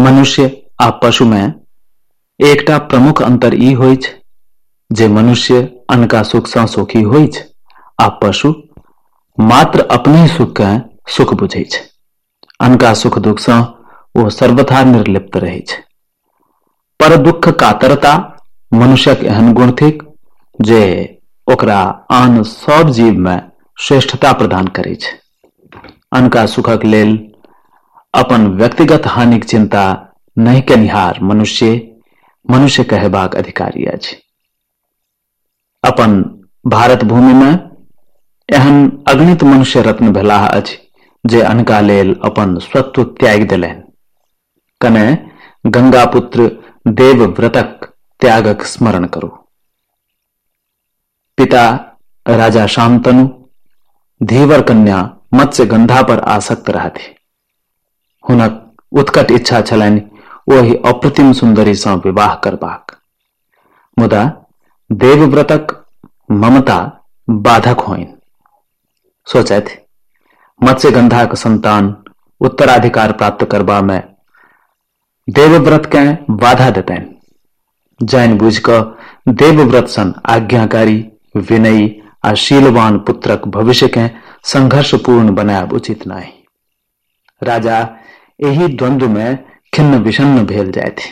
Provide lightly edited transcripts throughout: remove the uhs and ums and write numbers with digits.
मनुष्य आ पशु में एकटा प्रमुख अंतर ई होइ छै जे मनुष्य अनका सुख सँ सुखी होइ छै आ पशु मात्र अपने सुख के सुख बुझै छै। अनका सुख दुख सँ ओ सर्वथा निर्लिप्त रहै छै। पर दुख कातरता मनुष्यक एहन गुण थिक जे ओकरा आन सब जीव में श्रेष्ठता प्रदान करै छै। अनका सुखक लेल अपन व्यक्तिगत हानिक चिंता नहीं केनिहार मनुष्य कहबाक अधिकारी अछि। अपन भारत भूमि में एहन अगणित मनुष्य रत्न भेलाह अछि जे अनका लेल अपन स्वत्व त्याग देलनि। कने गंगा पुत्र देवव्रतक त्यागक स्मरण करू। पिता राजा शांतनु धीवर कन्या मत्स्यगंधा पर आसक्त रहथि। हुनक उत्कट इच्छा छलनि ओहि अप्रतिम सुंदरी सँ विवाह करबाक, मुदा देवव्रतक ममता बाधक होइन। सोचैथ मत्स्यगंधाक संतान उत्तराधिकार प्राप्त करबा में देवव्रत के बाधा देतनि। जानि बुझ क देवव्रत सन आज्ञाकारी, विनयी आ शीलवान पुत्रक भविष्य के संघर्षपूर्ण बनायब उचित नहीं। राजा एही द्वंद्व में खिन्न विषन्न भेल जायथि।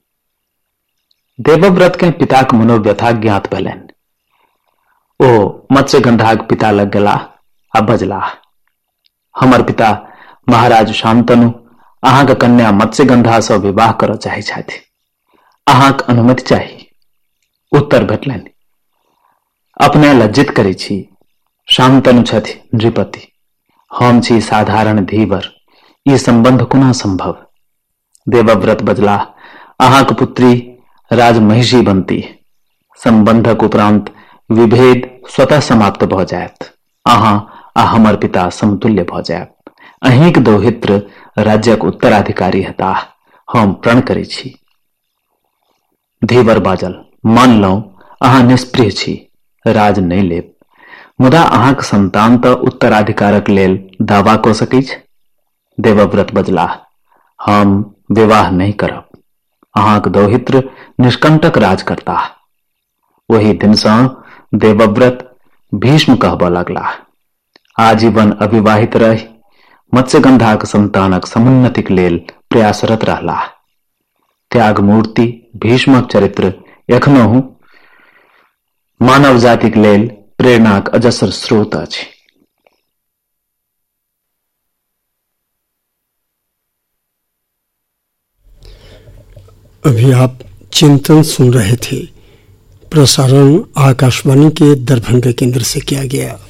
देवव्रत के पिताक मनोव्यथा ज्ञात भेलनि। ओ मत्स्यगंधाक पिता लग गेलाह आ बजलाह, हमर पिता महाराज शांतनु अहाँक कन्या मत्स्यगंधा सँ विवाह करय चाहै छथि। अहाँक अनुमति चाही। उत्तर भेटलनि, अपने लज्जित करै छी। शांतनु छथि नृपति, हम छी साधारण धीवर, ई संबंध कोना संभव। देवव्रत बजलाह, अहाँक पुत्री राजमहिषी बनती। संबंधक उपरांत विभेद स्वतः समाप्त भ जायत। अहाँ आ हमर पिता समतुल्य भ जायब। अहींक दौहित्र राज्यक उत्तराधिकारी हेताह। हम प्रण करै छी। धीवर बाजल, मानलहुं अहाँ निष्प्रिय छी, राज नहीं लेब, मुदा अहाँक संतान तऽ उत्तराधिकारक लेल दावा क सकै छै। देवव्रत बजलाह, हम विवाह नहीं करब। अहाँक दौहित्र निष्कंटक राज करताह। ओही दिन सँ देवव्रत भीष्म कहबा लगलाह। आजीवन अविवाहित रहि मत्स्यगंधाक संतानक समुन्नतिक लेल प्रयासरत रहलाह। त्याग मूर्ति भीष्मक चरित्र एखनहु मानव जातिक लेल प्रेरणाक अजस्र स्रोत अछि। अभी आप चिंतन सुन रहे थे। प्रसारण आकाशवाणी के दरभंगा केंद्र से किया गया।